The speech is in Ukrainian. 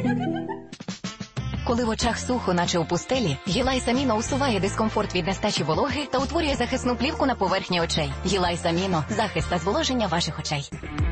Коли в очах сухо, наче у пустелі, Гілайс Аміно усуває дискомфорт від нестачі вологи та утворює захисну плівку на поверхні очей. Гілайс Аміно – захист та зволоження ваших очей.